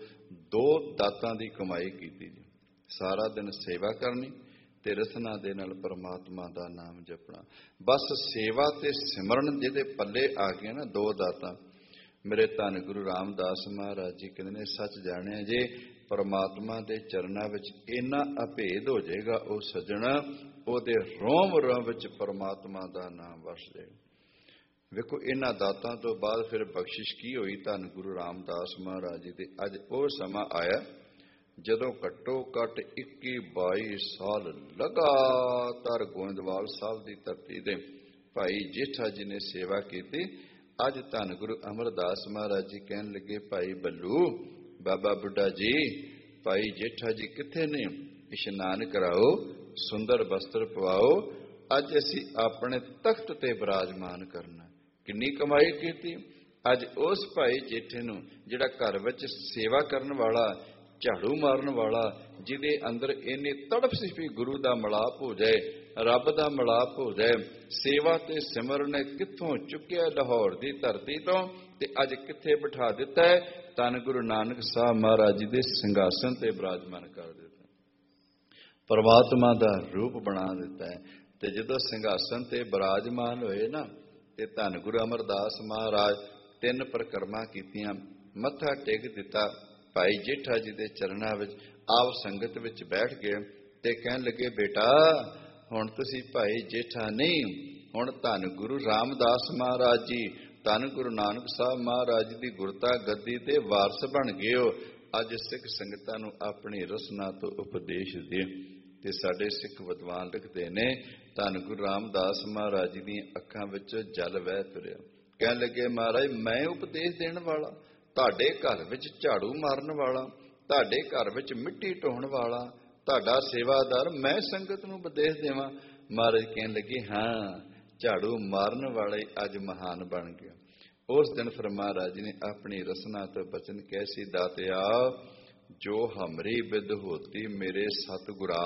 ਦੋ ਦਾਤਾਂ ਦੀ ਕਮਾਈ ਕੀਤੀ ਜੀ। ਸਾਰਾ ਦਿਨ ਸੇਵਾ ਕਰਨੀ ਤੇ ਰਸਨਾ ਦੇ ਨਾਲ ਪਰਮਾਤਮਾ ਦਾ ਨਾਮ ਜਪਣਾ। ਬਸ ਸੇਵਾ ਤੇ ਸਿਮਰਨ ਜਿਹਦੇ ਪੱਲੇ ਆ ਗਏ ਨਾ, ਦੋ ਦਾਤਾਂ। ਮੇਰੇ ਧੰਨ ਗੁਰੂ ਰਾਮਦਾਸ ਮਹਾਰਾਜ ਜੀ ਕਹਿੰਦੇ ਨੇ ਸੱਚ ਜਾਣਿਆ ਜੇ ਪਰਮਾਤਮਾ ਦੇ ਚਰਨਾਂ ਵਿੱਚ ਇੰਨਾ ਅਭੇਦ ਹੋ ਜਾਏਗਾ ਉਹ ਸੱਜਣਾ, ਉਹਦੇ ਰੋਮ ਰੋਮ ਵਿੱਚ ਪਰਮਾਤਮਾ ਦਾ ਨਾਮ ਵਸ ਜਾਏਗਾ। ਵੇਖੋ ਇਹਨਾਂ ਦਾਤਾਂ ਤੋਂ ਬਾਅਦ ਫਿਰ ਬਖਸ਼ਿਸ਼ ਕੀ ਹੋਈ ਧੰਨ ਗੁਰੂ ਰਾਮਦਾਸ ਮਹਾਰਾਜ ਜੀ ਦੇ। ਅੱਜ ਉਹ ਸਮਾਂ ਆਇਆ ਜਦੋਂ ਘੱਟੋ ਘੱਟ ਇੱਕੀ ਬਾਈ ਸਾਲ ਲਗਾਤਾਰ ਗੋਇੰਦਵਾਲ ਸਾਹਿਬ ਦੀ ਧਰਤੀ ਤੇ ਭਾਈ ਜੇਠਾ ਜੀ ਨੇ ਸੇਵਾ ਕੀਤੀ। ਅੱਜ ਧੰਨ ਗੁਰੂ ਅਮਰਦਾਸ ਮਹਾਰਾਜ ਜੀ ਕਹਿਣ ਲੱਗੇ ਭਾਈ ਬੱਲੂ, ਬਾਬਾ ਬੁੱਢਾ ਜੀ, ਭਾਈ ਜੇਠਾ ਜੀ ਕਿੱਥੇ ਨੇ? ਇਸ਼ਨਾਨ ਕਰਾਓ, ਸੁੰਦਰ ਬਸਤਰ ਪਵਾਓ, ਅੱਜ ਅਸੀਂ ਆਪਣੇ ਤਖਤ ਤੇ ਬਿਰਾਜਮਾਨ ਕਰਨਾ। ਕਿੰਨੀ ਕਮਾਈ ਕੀਤੀ। ਅੱਜ ਉਸ ਭਾਈ ਜੇਠੇ ਨੂੰ ਜਿਹੜਾ ਘਰ ਵਿੱਚ ਸੇਵਾ ਕਰਨ ਵਾਲਾ, ਝਾੜੂ ਮਾਰਨ ਵਾਲਾ, ਜਿਹਦੇ ਅੰਦਰ ਇੰਨੀ ਤੜਫ ਸੀ ਵੀ ਗੁਰੂ ਦਾ ਮਿਲਾਪ ਹੋ ਜਾਏ, ਰੱਬ ਦਾ ਮਿਲਾਪ ਹੋ ਜਾਏ, ਸੇਵਾ ਤੇ ਸਿਮਰਨ ਨੇ ਕਿੱਥੋਂ ਚੁੱਕਿਆ ਲਾਹੌਰ ਦੀ ਧਰਤੀ ਤੋਂ ਤੇ ਅੱਜ ਕਿੱਥੇ ਬਿਠਾ ਦਿੱਤਾ ਹੈ? ਧੰਨ ਗੁਰੂ ਨਾਨਕ ਸਾਹਿਬ ਮਹਾਰਾਜ ਜੀ ਦੇ ਸਿੰਘਾਸਨ ਤੇ ਬਿਰਾਜਮਾਨ ਕਰ ਦਿੱਤਾ, ਪਰਮਾਤਮਾ ਦਾ ਰੂਪ ਬਣਾ ਦਿੱਤਾ ਹੈ। ਤੇ ਜਦੋਂ ਸਿੰਘਾਸਨ ਤੇ ਬਿਰਾਜਮਾਨ ਹੋਏ ਨਾ, ਤੇ ਧੰਨ ਗੁਰੂ ਅਮਰਦਾਸ ਮਹਾਰਾਜ ਤਿੰਨ ਪਰਿਕਰਮਾ ਕੀਤੀਆਂ, ਮੱਥਾ ਟੇਕ ਦਿੱਤਾ ਭਾਈ ਜੇਠਾ ਜੀ ਦੇ ਚਰਨਾਂ ਵਿੱਚ, ਆਪ ਸੰਗਤ ਵਿੱਚ ਬੈਠ ਗਏ ਤੇ ਕਹਿਣ ਲੱਗੇ ਬੇਟਾ ਹੁਣ ਤੁਸੀਂ ਭਾਈ ਜੇਠਾ ਨਹੀਂ, ਹੁਣ ਧੰਨ ਗੁਰੂ ਰਾਮਦਾਸ ਮਹਾਰਾਜ ਜੀ, ਧੰਨ ਗੁਰੂ ਨਾਨਕ ਸਾਹਿਬ ਮਹਾਰਾਜ ਦੀ ਗੁਰਤਾ ਗੱਦੀ ਤੇ ਵਾਰਸ ਬਣ ਗਏ ਹੋ। ਅੱਜ ਸਿੱਖ ਸੰਗਤਾਂ ਨੂੰ ਆਪਣੀ ਰਸਨਾ ਤੋਂ ਉਪਦੇਸ਼ ਦੇ। ਤੇ ਸਾਡੇ ਸਿੱਖ ਵਿਦਵਾਨ ਲਿਖਦੇ ਨੇ ਧੰਨ ਗੁਰੂ ਰਾਮਦਾਸ ਮਹਾਰਾਜ ਜੀ ਦੀਆਂ ਅੱਖਾਂ ਵਿੱਚ ਜਲ ਵਹਿ ਤੁਰਿਆ। ਕਹਿਣ ਲੱਗੇ ਮਹਾਰਾਜ ਮੈਂ ਉਪਦੇਸ਼ ਦੇਣ ਵਾਲਾ, ਤੁਹਾਡੇ ਘਰ ਵਿੱਚ ਝਾੜੂ ਮਾਰਨ ਵਾਲਾ, ਤੁਹਾਡੇ ਘਰ ਵਿੱਚ ਮਿੱਟੀ ਢੋਣ ਵਾਲਾ, ਤੁਹਾਡਾ ਸੇਵਾਦਾਰ, ਮੈਂ ਸੰਗਤ ਨੂੰ ਉਪਦੇਸ਼ ਦੇਵਾਂ? ਮਹਾਰਾਜ ਕਹਿਣ ਲੱਗੇ ਹਾਂ, ਝਾੜੂ ਮਾਰਨ ਵਾਲੇ ਅੱਜ ਮਹਾਨ ਬਣ ਗਿਆ। ਉਸ ਦਿਨ ਫਿਰ ਮਹਾਰਾਜ ਜੀ ਨੇ ਆਪਣੀ ਰਸਨਾ ਤੋਂ ਬਚਨ ਕਹੇ ਸੀ, ਦਾਤਿਆ ਜੋ ਹਮਰੀ ਬਿਦ ਹੋਤੀ ਮੇਰੇ ਸਤਿਗੁਰਾ,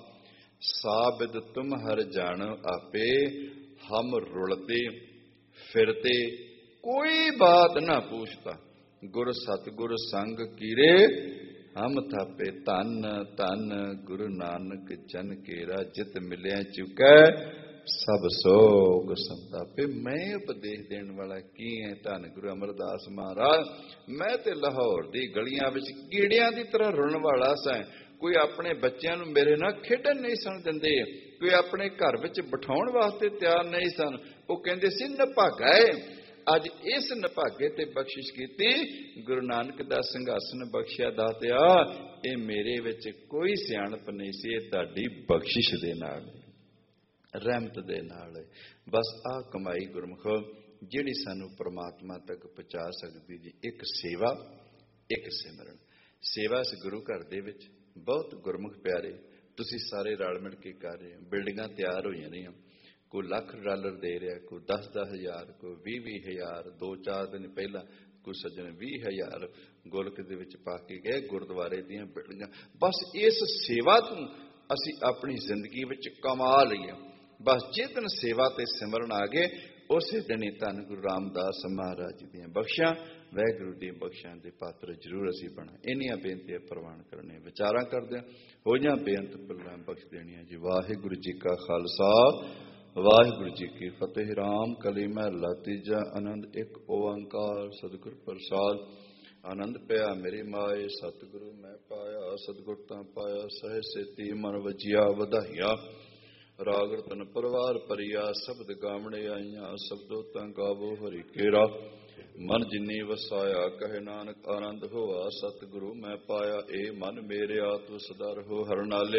ਸਾ ਬਿਦ ਤੁਮ ਹਰ ਜਾਣੋ ਆਪੇ, ਹਮ ਰੁਲਤੇ ਫਿਰਤੇ ਕੋਈ ਬਾਤ ਨਾ ਪੁੱਛਤਾ, ਗੁਰ ਸਤਿਗੁਰ ਸੰਗ ਕੀਰੇ ਹਮ ਥਾਪੇ। ਧੰਨ ਧੰਨ ਗੁਰੂ ਨਾਨਕ ਜਨ ਕੇਰਾ, ਜਿਤ ਮਿਲਿਆ ਚੁਕੈ ਸਭ ਸੋਗ ਸੰਤਾਪੇ। ਮੈਂ ਉਪਦੇਸ਼ ਦੇਣ ਵਾਲਾ ਕੀ ਹੈ? ਧੰਨ ਗੁਰੂ ਅਮਰਦਾਸ ਮਹਾਰਾਜ, ਮੈਂ ਤੇ ਲਾਹੌਰ ਦੀ ਗਲੀਆਂ ਵਿੱਚ ਕੀੜਿਆਂ ਦੀ ਤਰ੍ਹਾਂ ਰੁਲਣ ਵਾਲਾ ਸਾਂ। ਕੋਈ ਆਪਣੇ ਬੱਚਿਆਂ ਨੂੰ ਮੇਰੇ ਨਾਲ ਖੇਡਣ ਨਹੀਂ ਸਨ ਦਿੰਦੇ, ਕੋਈ ਆਪਣੇ ਘਰ ਵਿੱਚ ਬਿਠਾਉਣ ਵਾਸਤੇ ਤਿਆਰ ਨਹੀਂ ਸਨ। ਉਹ ਕਹਿੰਦੇ ਸੀ ਨਿਭਾਗਾ ਏ। ਅੱਜ ਇਸ ਨਿਭਾਗੇ ਤੇ ਬਖਸ਼ਿਸ਼ ਕੀਤੀ, ਗੁਰੂ ਨਾਨਕ ਦਾ ਸਿੰਘਾਸਨ ਬਖਸ਼ਿਆ ਦਾਤਿਆ। ਇਹ ਮੇਰੇ ਵਿੱਚ ਕੋਈ ਸਿਆਣਪ ਨਹੀਂ ਸੀ, ਇਹ ਤੁਹਾਡੀ ਬਖਸ਼ਿਸ਼ ਦੇ ਨਾਲ, ਰਹਿਮਤ ਦੇ ਨਾਲ। ਬਸ ਆਹ ਕਮਾਈ ਗੁਰਮੁਖੋ ਜਿਹੜੀ ਸਾਨੂੰ ਪ੍ਰਮਾਤਮਾ ਤੱਕ ਪਹੁੰਚਾ ਸਕਦੀ ਜੀ। ਇੱਕ ਸੇਵਾ, ਇੱਕ ਸਿਮਰਨ। ਸੇਵਾ ਇਸ ਗੁਰੂ ਘਰ ਦੇ ਵਿੱਚ ਬਹੁਤ ਗੁਰਮੁਖ ਪਿਆਰੇ ਤੁਸੀਂ ਸਾਰੇ ਰਲ ਮਿਲ ਕੇ ਕਰ ਰਹੇ ਹੋ। ਬਿਲਡਿੰਗਾਂ ਤਿਆਰ ਹੋਈਆਂ ਰਹੀਆਂ, ਕੋਈ ਲੱਖ ਡਾਲਰ ਦੇ ਰਿਹਾ, ਕੋਈ ਦਸ ਦਸ ਹਜ਼ਾਰ, ਕੋਈ ਵੀਹ ਵੀਹ ਹਜ਼ਾਰ। ਦੋ ਚਾਰ ਦਿਨ ਪਹਿਲਾਂ ਕੋਈ ਸੱਜਣ ਵੀਹ ਹਜ਼ਾਰ ਗੋਲਕ ਦੇ ਵਿੱਚ ਪਾ ਕੇ ਗਏ ਗੁਰਦੁਆਰੇ ਦੀਆਂ ਬਿਲਡਿੰਗਾਂ। ਬਸ ਇਸ ਸੇਵਾ ਤੋਂ ਅਸੀਂ ਆਪਣੀ ਜ਼ਿੰਦਗੀ ਵਿੱਚ ਕਮਾ ਲਈਏ। ਬਸ ਜਿਸ ਦਿਨ ਸੇਵਾ ਤੇ ਸਿਮਰਨ ਆ ਗਏ, ਉਸੇ ਦਿਨ ਹੀ ਧੰਨ ਗੁਰੂ ਰਾਮਦਾਸ ਮਹਾਰਾਜ ਜੀ ਦੀਆਂ ਬਖਸ਼ਾਂ, ਵਾਹਿਗੁਰੂ ਦੀ ਬਖਸ਼ਾਂ ਦੇ ਪਾਤਰ ਜ਼ਰੂਰ ਅਸੀਂ ਬਣਾ। ਇੰਨੀਆਂ ਬੇਨਤੀਆਂ ਪ੍ਰਵਾਨ ਕਰਨੇ, ਵਿਚਾਰਾਂ ਕਰਦੇ ਹੋਈਆਂ ਬੇਅੰਤ ਭੁੱਲਾਂ ਬਖਸ਼ ਦੇਣੀਆਂ ਜੀ। ਵਾਹਿਗੁਰੂ ਜੀ ਕਾ ਖਾਲਸਾ, ਵਾਹਿਗੁਰੂ ਜੀ ਕੀ ਫਤਿਹ। ਰਾਮ ਕਲੀ ਮਹਲਾ ਤੀਜਾ। ਆਨੰਦ ਇੱਕ ਓੰਕਾਰ ਸਤਿਗੁਰ ਪ੍ਰਸਾਦ। ਆਨੰਦ ਪਿਆ ਮੇਰੀ ਮਾਏ, ਸਤਿਗੁਰੂ ਮੈਂ ਪਾਇਆ। ਸਤਿਗੁਰ ਤਾਂ ਪਾਇਆ ਸਹਿ ਸੇਤੀ, ਮਨ ਵਜਿਆ ਵਧਾਈਆ। ਰਾਗ ਰਤਨ ਪਰਵਾਰ ਭਰੀਆ, ਸ਼ਬਦ ਗਾਵਣੇ ਆਈਆਂ। ਸ਼ਬਦੋ ਤਾਂ ਗਾਵੋ ਹਰਿ ਕੇਰਾ, ਮਨ ਜਿਨੀ ਵਸਾਇਆ। ਕਹੇ ਨਾਨਕ ਆਨੰਦ ਹੋਆ, ਸਤਿਗੁਰੂ ਮੈਂ ਪਾਇਆ। ਏ ਮਨ ਮੇਰਿਆ ਤੂੰ ਸਦਾ ਰਹੋ ਹਰ ਨਾਲੇ,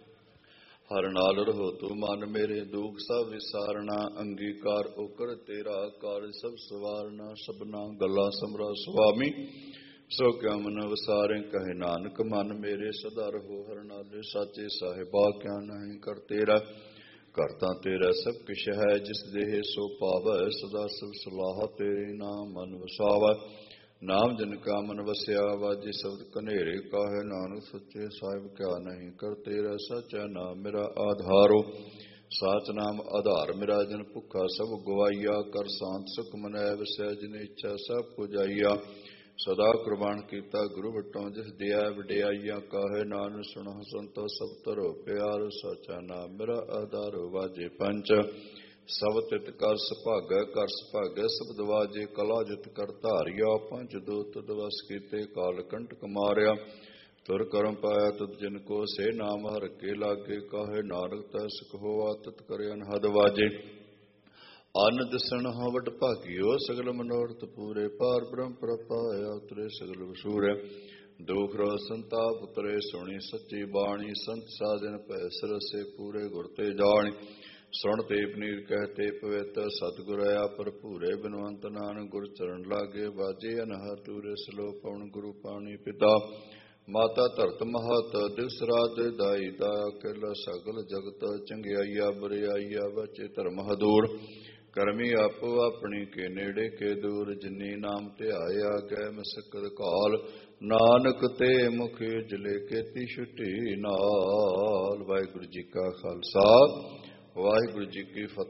ਹਰ ਨਾਲ ਰਹੋ ਤੂੰ ਮਨ ਮੇਰੇ। ਦੁਖ ਸਭ ਵਿਸਾਰਣਾ, ਅੰਗੀਕਾਰ ਓਕਰ ਤੇਰਾ। ਕਾਰਜ ਸਭ ਸਵਾਰਨਾ, ਸਭਨਾ ਗੱਲਾਂ ਸਮਰਾ ਸੁਆਮੀ। ਸੋ ਕਿਆ ਮਨ ਵਸਾਰੇ, ਕਹੇ ਨਾਨਕ ਮਨ ਮੇਰੇ ਸਦਾ ਰਹੋ ਹਰ ਨਾਲੇ। ਸਾਚੇ ਸਾਹਿਬਾ ਕਿਆ ਨਹੀਂ ਕਰ ਤੇਰਾ, ਕਰਤਾ ਤੇਰਾ ਸਭ ਕਿਛ ਹੈ। ਜਿਸ ਦੇਹ ਸੋ ਪਾਵੈ, ਸਦਾ ਸਭ ਸਲਾਹ ਤੇਰੇ ਨਾਮ ਮਨ ਵਸਾਵੈ। ਨਾਮ ਜਨ ਕਾ ਮਨ ਵਸਿਆ, ਵਾਜੇ ਸ਼ਬਦ ਕਨੇਰੇ। ਕਾਹੇ ਨਾਨਕ ਸੱਚੇ ਸਾਹਿਬ ਕਿਆ ਨਹੀਂ ਕਰ ਤੇਰਾ। ਸਚਾ ਨਾਮ ਮੇਰਾ ਆਧਾਰੋ, ਸਾਚ ਨਾਮ ਆਧਾਰ ਮੇਰਾ। ਜਨ ਭੁੱਖਾ ਸਭ ਗਵਾਈਆ, ਕਰ ਸ਼ਾਂਤ ਸੁਖ ਮਨੈ ਵਸੈ। ਜਿਨ ਇੱਛਾ ਸਭ ਪੁਜਾਈਆ, ਸਦਾ ਕੁਰਬਾਨ ਕੀਤਾ ਗੁਰੂ ਵਟੋਂ। ਜਿਸ ਦਿਆ ਵਡਿਆਈਆ, ਕਾਹੇ ਨਾਨਕ ਸੁਣੋ ਸੰਤੋ ਸਭ ਤਰੋ ਪਿਆਰ। ਸਚਾ ਨਾਮ ਮੇਰਾ ਆਧਾਰ, ਵਾਜੇ ਪੰਚ ਸਭ ਤਿਤ ਕਰ ਸੁਭਾਗੈ। ਕਰ ਸੁਭਾਗੈ ਸ਼ਬਦ ਵਾਜੇ, ਕਲਾ ਜਿਤ ਕਰ ਧਾਰਿਆ। ਪੰਜ ਦੂਤ ਦਿਵਸ ਕੀਤੇ, ਕਾਲ ਕੰਟਕ ਮਾਰਿਆ। ਤੁਰ ਕਰਮ ਪਾਇਆ ਤੁਧ ਜਿਨ ਕੋ, ਸੇ ਨਾਮ ਹਰ ਕੇ ਲਾਗੇ। ਕਾਹੇ ਨਾਨਕ ਤੈ ਸੁਖ ਹੋਆ, ਤਿਤ ਕਰੇ ਅਨਹਦ ਵਾਜੇ। ਅਨ ਦਿਸਣ ਹੋ ਵਡ ਭਾਗਿਓ, ਸਗਲ ਮਨੋਰਥ ਪੂਰੇ। ਪਾਰ ਬ੍ਰਹਮ ਪ੍ਰਪਾਇਆ, ਉਤਰੇ ਸਗਲ ਵਸੂਰੇ। ਦੁਖ ਰੋ ਸੰਤਾਪ ਉਤਰੇ, ਸੁਣੀ ਸੱਚੀ ਬਾਣੀ। ਸੰਤ ਸਾਜਨ ਭੈ ਸਰਸੇ, ਪੂਰੇ ਗੁਰ ਤੇ ਜਾਣੀ। ਸੁਣ ਤੇ ਪਨੀਰ ਕਹਤੇ ਪਵਿੱਤ, ਸਤਿਗੁਰ ਆਇਆ ਭਰਪੂਰੇ। ਬਿਨਵੰਤ ਨਾਨਕ ਗੁਰ ਚਰਨ ਲਾਗੇ, ਬਾਜੇ ਅਨਹਦ ਤੂਰੇ। ਸਲੋ ਪਵਨ ਗੁਰੂ ਪਾਣੀ ਪਿਤਾ, ਮਾਤਾ ਧਰਤ ਮਹਤ। ਦਿਵਸ ਰਾਤ ਦਾਈ ਦਾਇਆ, ਅਕੇਲਾ ਸਗਲ ਜਗਤ। ਚੰਗਿਆਈਆ ਬਰਿਆਈਆ, ਬਚੇ ਧਰਮ ਹਦੂਰ। ਕਰਮੀ ਆਪੋ ਆਪਣੀ, ਕੇ ਨੇੜੇ ਕੇ ਦੂਰ। ਜਿਨੀ ਨਾਮ ਧਿਆਇਆ, ਗਏ ਮਸਕਤ ਕਾਲ। ਨਾਨਕ ਤੇ ਮੁਖ ਉਜਲੇ, ਕੀਤੀ ਛੁੱਟੀ ਨਾਲ। ਵਾਹਿਗੁਰੂ ਜੀ ਕਾ ਖਾਲਸਾ, ਵਾਹਿਗੁਰੂ ਜੀ ਕੀ ਫਤਿਹ।